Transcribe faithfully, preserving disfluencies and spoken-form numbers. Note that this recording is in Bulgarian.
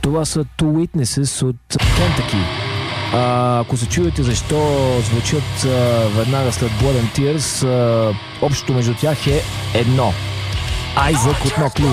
Това са Two Witnesses от Kentucky. А, ако се чуете защо звучат а, веднага след Blood and Tears, а, общото между тях е едно. Айзък от Knocked Loose.